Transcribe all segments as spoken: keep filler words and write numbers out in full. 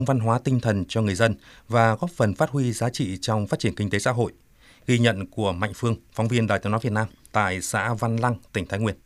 văn hóa tinh thần cho người dân và góp phần phát huy giá trị trong phát triển kinh tế xã hội. Ghi nhận của Mạnh Phương, phóng viên Đài Tiếng nói Việt Nam tại xã Văn Lăng, tỉnh Thái Nguyên.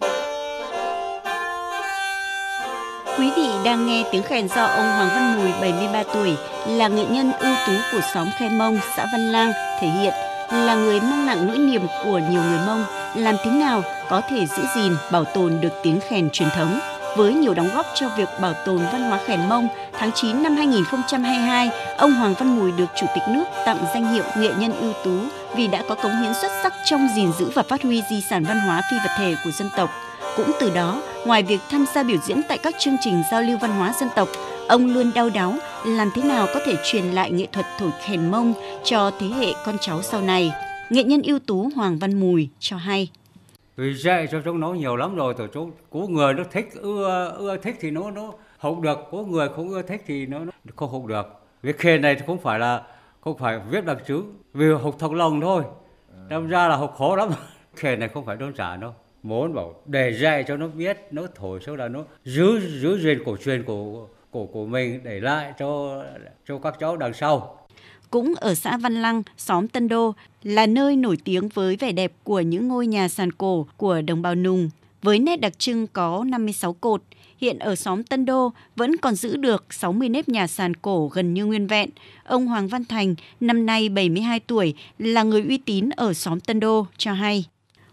Quý vị đang nghe tiếng khen do ông Hoàng Văn Mùi, bảy mươi ba tuổi, là nghệ nhân ưu tú của xóm Khe Mông, xã Văn Lang, thể hiện là người mang nặng nỗi niềm của nhiều người Mông, làm thế nào có thể giữ gìn, bảo tồn được tiếng khen truyền thống. Với nhiều đóng góp cho việc bảo tồn văn hóa khen Mông, tháng chín năm hai nghìn không trăm hai mươi hai, ông Hoàng Văn Mùi được Chủ tịch nước tặng danh hiệu nghệ nhân ưu tú vì đã có cống hiến xuất sắc trong gìn giữ và phát huy di sản văn hóa phi vật thể của dân tộc. Cũng từ đó, ngoài việc tham gia biểu diễn tại các chương trình giao lưu văn hóa dân tộc, ông luôn đau đáu làm thế nào có thể truyền lại nghệ thuật thổi khen Mông cho thế hệ con cháu sau này. Nghệ nhân ưu tú Hoàng Văn Mùi cho hay. Vì dạy cho chúng nó nhiều lắm rồi, từ chỗ có người nó thích ưa ưa thích thì nó nó học được, có người không ưa thích thì nó, nó không học được. Cái khen này thì không phải là không phải viết đặc chữ, vì học thuộc lòng thôi. Đâm ra là học khó lắm. Khen này không phải đơn giản đâu. Muốn bảo để dạy cho nó biết, nó thổi sau là nó giữ giữ gìn cổ truyền của của của mình để lại cho cho các cháu đằng sau. Cũng ở xã Văn Lăng, xóm Tân Đô là nơi nổi tiếng với vẻ đẹp của những ngôi nhà sàn cổ của đồng bào Nùng. Với nét đặc trưng có năm mươi sáu cột, hiện ở xóm Tân Đô vẫn còn giữ được sáu mươi nếp nhà sàn cổ gần như nguyên vẹn. Ông Hoàng Văn Thành, năm nay bảy mươi hai tuổi, là người uy tín ở xóm Tân Đô, cho hay.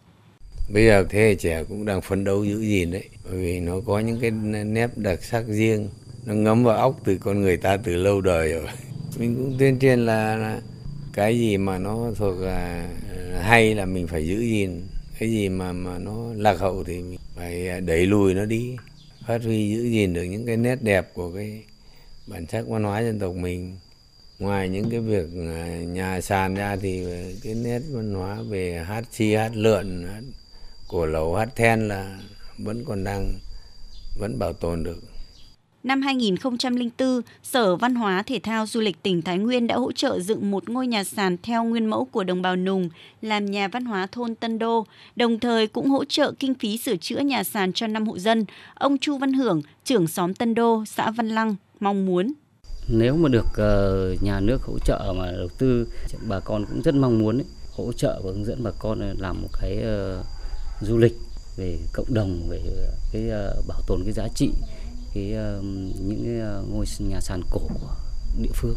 Bây giờ thế hệ trẻ cũng đang phấn đấu giữ gìn đấy, bởi vì nó có những cái nét đặc sắc riêng, nó ngấm vào óc từ con người ta từ lâu đời rồi. Mình cũng tuyên truyền là, là cái gì mà nó thuộc là hay là mình phải giữ gìn, cái gì mà mà nó lạc hậu thì mình phải đẩy lùi nó đi, phát huy giữ gìn được những cái nét đẹp của cái bản sắc văn hóa dân tộc mình. Ngoài những cái việc nhà sàn ra thì cái nét văn hóa về hát chi, hát lượn, hát cổ lẩu, hát then là vẫn còn đang vẫn bảo tồn được. Năm hai nghìn không trăm lẻ bốn, Sở Văn hóa Thể thao Du lịch tỉnh Thái Nguyên đã hỗ trợ dựng một ngôi nhà sàn theo nguyên mẫu của đồng bào Nùng làm nhà văn hóa thôn Tân Đô, đồng thời cũng hỗ trợ kinh phí sửa chữa nhà sàn cho năm hộ dân. Ông Chu Văn Hưởng, trưởng xóm Tân Đô, xã Văn Lăng, mong muốn. Nếu mà được uh, nhà nước hỗ trợ mà đầu tư, bà con cũng rất mong muốn ấy, hỗ trợ và hướng dẫn bà con làm một cái uh, du lịch về cộng đồng, về cái uh, bảo tồn cái giá trị cái uh, những cái, uh, ngôi nhà sàn cổ của địa phương.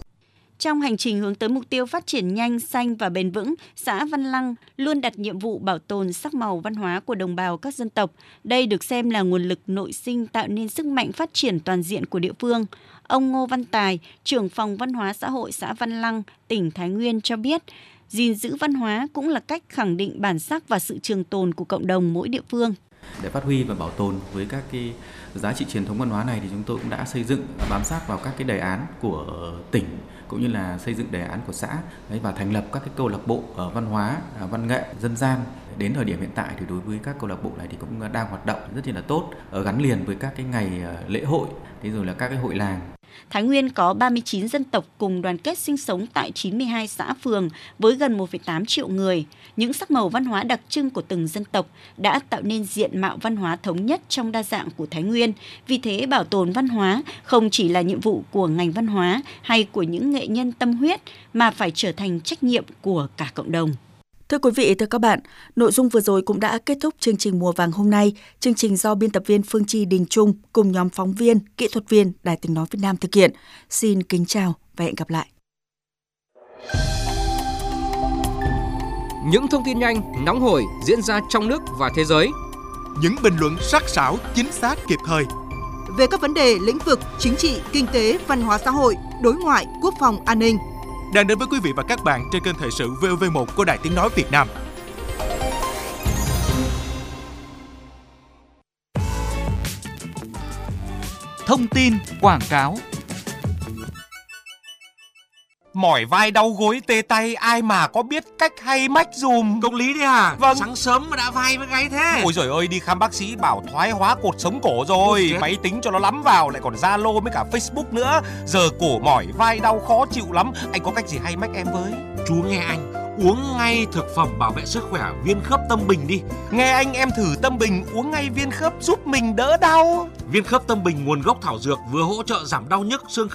Trong hành trình hướng tới mục tiêu phát triển nhanh, xanh và bền vững, xã Văn Lăng luôn đặt nhiệm vụ bảo tồn sắc màu văn hóa của đồng bào các dân tộc. Đây được xem là nguồn lực nội sinh tạo nên sức mạnh phát triển toàn diện của địa phương. Ông Ngô Văn Tài, trưởng phòng văn hóa xã hội xã Văn Lăng, tỉnh Thái Nguyên cho biết, gìn giữ văn hóa cũng là cách khẳng định bản sắc và sự trường tồn của cộng đồng mỗi địa phương. Để phát huy và bảo tồn với các cái giá trị truyền thống văn hóa này thì chúng tôi cũng đã xây dựng bám sát vào các cái đề án của tỉnh cũng như là xây dựng đề án của xã và thành lập các cái câu lạc bộ văn hóa, văn nghệ, dân gian. Đến thời điểm hiện tại thì đối với các câu lạc bộ này thì cũng đang hoạt động rất là tốt, gắn liền với các cái ngày lễ hội, thế rồi là các cái hội làng. Thái Nguyên có ba mươi chín dân tộc cùng đoàn kết sinh sống tại chín mươi hai xã phường với gần một phẩy tám triệu người. Những sắc màu văn hóa đặc trưng của từng dân tộc đã tạo nên diện mạo văn hóa thống nhất trong đa dạng của Thái Nguyên. Vì thế, bảo tồn văn hóa không chỉ là nhiệm vụ của ngành văn hóa hay của những nghệ nhân tâm huyết, mà phải trở thành trách nhiệm của cả cộng đồng. Thưa quý vị, thưa các bạn, nội dung vừa rồi cũng đã kết thúc chương trình Mùa Vàng hôm nay. Chương trình do biên tập viên Phương Chi Đình Trung cùng nhóm phóng viên, kỹ thuật viên Đài Tiếng nói Việt Nam thực hiện. Xin kính chào và hẹn gặp lại. Những thông tin nhanh, nóng hổi diễn ra trong nước và thế giới. Những bình luận sắc sảo, chính xác, kịp thời. Về các vấn đề lĩnh vực chính trị, kinh tế, văn hóa xã hội, đối ngoại, quốc phòng, an ninh. Đang đến với quý vị và các bạn trên kênh Thời sự vê o vê một của Đài Tiếng nói Việt Nam. Thông tin, quảng cáo. Mỏi vai đau gối tê tay, ai mà có biết cách hay mách dùm. Công lý đấy à? Vâng. Sáng sớm mà đã vai với gáy thế. Ôi giời ơi, đi khám bác sĩ bảo thoái hóa cột sống cổ rồi. Máy tính cho nó lắm vào, lại còn Zalo với cả Facebook nữa. Giờ cổ mỏi vai đau khó chịu lắm. Anh có cách gì hay mách em với? Chú nghe anh, uống ngay thực phẩm bảo vệ sức khỏe Viên Khớp Tâm Bình đi. Nghe anh, em thử Tâm Bình uống ngay viên khớp giúp mình đỡ đau. Viên Khớp Tâm Bình nguồn gốc thảo dược, vừa hỗ trợ giảm đau nhức xương khớp